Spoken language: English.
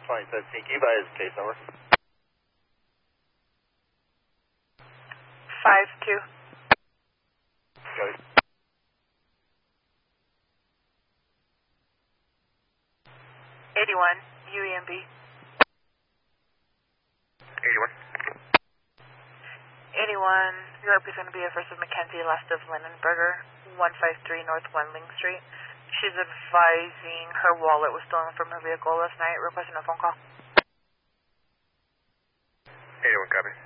2017 Kiva is case number. 5-2. Go. 81, UEMB. 81. 81, Europe is going to be a first of Mackenzie, last of Lindenberger, 153 North Wendling Street. She's advising her wallet was stolen from her vehicle last night, requesting a phone call. 81, copy.